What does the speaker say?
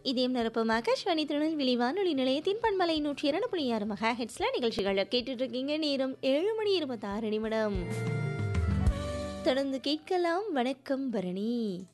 இதயம் நிரப்பும் ஆகாஷ்வாணி திருநெல்வேலி வானொலி நிலையத்தின் பண்பலை 102.6 மெகா ஹெட்ஸ்ல நிகழ்ச்சிகளை கேட்டுட்டு இருக்கீங்க. நேரம் 7:26 தொடர்ந்து கேட்கலாம். வணக்கம் பரணி.